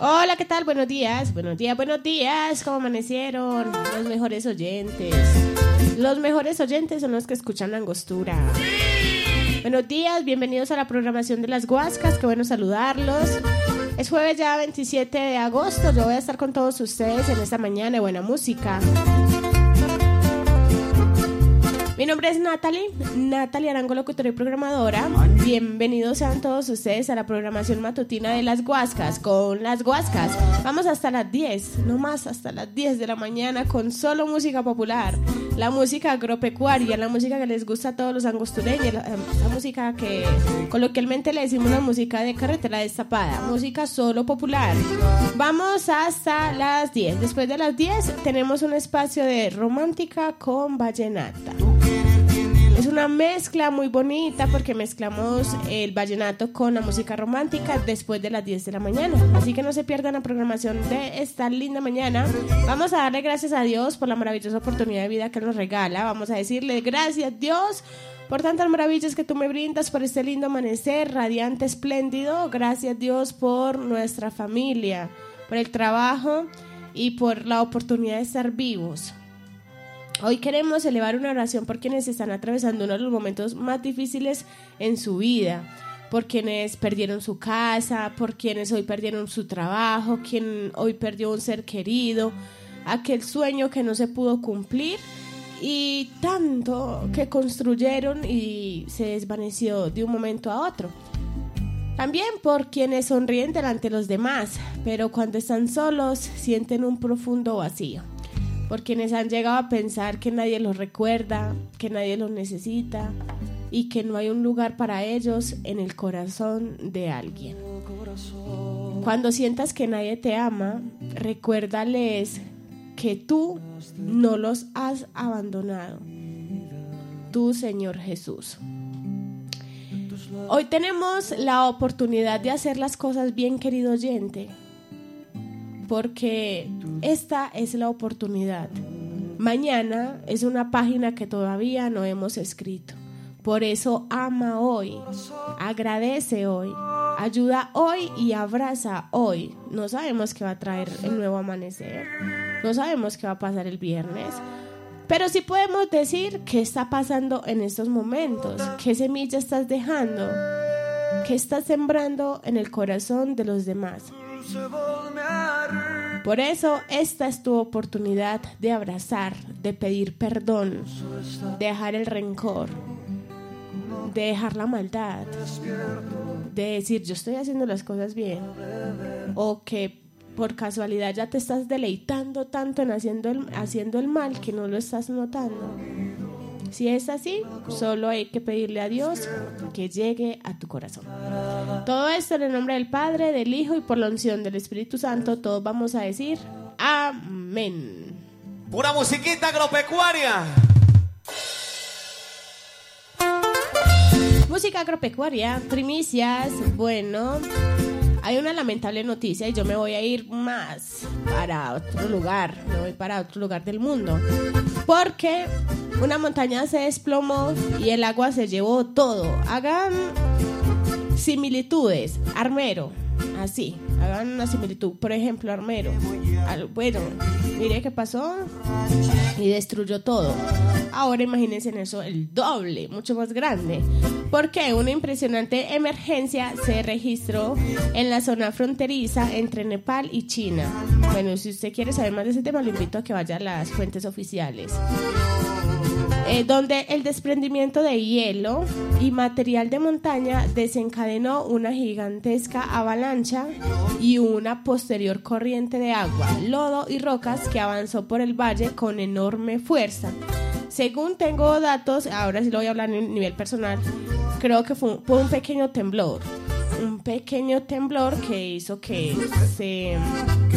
Hola, ¿qué tal? Buenos días, buenos días, buenos días. ¿Cómo amanecieron? Los mejores oyentes. Los mejores oyentes son los que escuchan la Angostura. Buenos días, bienvenidos a la programación de las Guascas. Qué bueno saludarlos. Es jueves ya 27 de agosto. Yo voy a estar con todos ustedes en esta mañana de buena música. Mi nombre es Natalie Arango, locutora y programadora. Bienvenidos sean todos ustedes a la programación matutina de las Guascas. Con las Guascas vamos hasta las 10, no más, hasta las 10 de la mañana con solo música popular. La música agropecuaria, la música que les gusta a todos los angostureños, la música que coloquialmente le decimos la música de carretera destapada, música solo popular. Vamos hasta las 10. Después de las 10 tenemos un espacio de romántica con vallenata. Es una mezcla muy bonita porque mezclamos el vallenato con la música romántica después de las 10 de la mañana. Así que no se pierdan la programación de esta linda mañana. Vamos a darle gracias a Dios por la maravillosa oportunidad de vida que nos regala. Vamos a decirle gracias, Dios, por tantas maravillas que tú me brindas, por este lindo amanecer radiante, espléndido. Gracias, Dios, por nuestra familia, por el trabajo y por la oportunidad de estar vivos. Hoy queremos elevar una oración por quienes están atravesando uno de los momentos más difíciles en su vida, por quienes perdieron su casa, por quienes hoy perdieron su trabajo, quien hoy perdió un ser querido, aquel sueño que no se pudo cumplir y tanto que construyeron y se desvaneció de un momento a otro. También por quienes sonríen delante de los demás, pero cuando están solos sienten un profundo vacío. Por quienes han llegado a pensar que nadie los recuerda, que nadie los necesita y que no hay un lugar para ellos en el corazón de alguien. Cuando sientas que nadie te ama, recuérdales que tú no los has abandonado. Tú, Señor Jesús. Hoy tenemos la oportunidad de hacer las cosas bien, querido oyente, porque esta es la oportunidad. Mañana es una página que todavía no hemos escrito. Por eso ama hoy, agradece hoy, ayuda hoy y abraza hoy. No sabemos qué va a traer el nuevo amanecer, no sabemos qué va a pasar el viernes, pero sí podemos decir qué está pasando en estos momentos, qué semilla estás dejando, qué estás sembrando en el corazón de los demás. Por eso esta es tu oportunidad de abrazar, de pedir perdón, de dejar el rencor, de dejar la maldad, de decir yo estoy haciendo las cosas bien, o que por casualidad ya te estás deleitando tanto en haciendo el mal que no lo estás notando. Si es así, solo hay que pedirle a Dios que llegue a tu corazón. Todo esto en el nombre del Padre, del Hijo y por la unción del Espíritu Santo, todos vamos a decir amén. Pura musiquita agropecuaria. Música agropecuaria, primicias. Bueno, hay una lamentable noticia y yo me voy a ir más para otro lugar, me voy para otro lugar del mundo, porque una montaña se desplomó y el agua se llevó todo. Hagan similitudes, Armero, así, hagan una similitud, por ejemplo, Armero. Bueno, mire qué pasó y destruyó todo. Ahora imagínense en eso el doble, mucho más grande, porque una impresionante emergencia se registró en la zona fronteriza entre Nepal y China. Bueno, si usted quiere saber más de ese tema, lo invito a que vaya a las fuentes oficiales. Donde el desprendimiento de hielo y material de montaña desencadenó una gigantesca avalancha y una posterior corriente de agua, lodo y rocas que avanzó por el valle con enorme fuerza. Según tengo datos, ahora sí lo voy a hablar en nivel personal, creo que fue un pequeño temblor que hizo que se